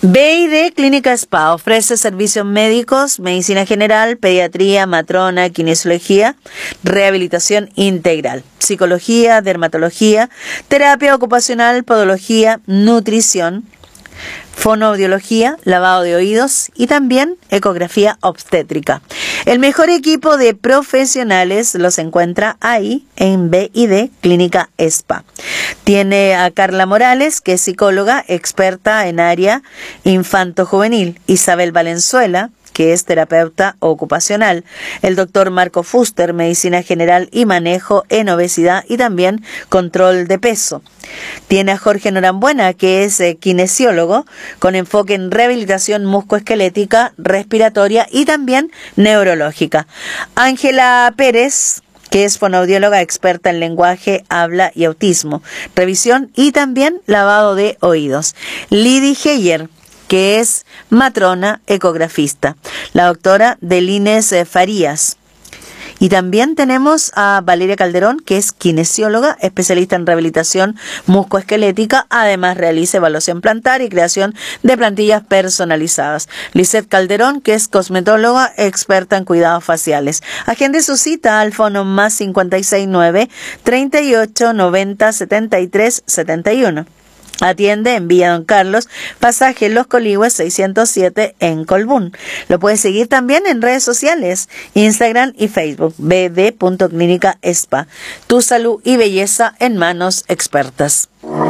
BID Clínica Spa ofrece servicios médicos, medicina general, pediatría, matrona, kinesiología, rehabilitación integral, psicología, dermatología, terapia ocupacional, podología, nutrición, fonoaudiología, lavado de oídos y también ecografía obstétrica. El mejor equipo de profesionales los encuentra ahí en BID Clínica Spa. Tiene a Carla Morales, que es psicóloga experta en área infanto-juvenil, Isabel Valenzuela, que es terapeuta ocupacional, el doctor Marco Fuster, medicina general y manejo en obesidad y también control de peso. Tiene a Jorge Norambuena, que es kinesiólogo con enfoque en rehabilitación musculoesquelética, respiratoria y también neurológica. Ángela Pérez, que es fonoaudióloga experta en lenguaje, habla y autismo, revisión y también lavado de oídos. Lidy Heyer, que es matrona ecografista. La doctora Delines Farías. Y también tenemos a Valeria Calderón, que es kinesióloga, especialista en rehabilitación musculoesquelética. Además realiza evaluación plantar y creación de plantillas personalizadas. Lisette Calderón, que es cosmetóloga, experta en cuidados faciales. Agende su cita al fono más 569 38 90 73 71. Atiende en Villa Don Carlos, pasaje Los Coligües 607 en Colbún. Lo puedes seguir también en redes sociales, Instagram y Facebook, bd.clínica spa. Tu salud y belleza en manos expertas.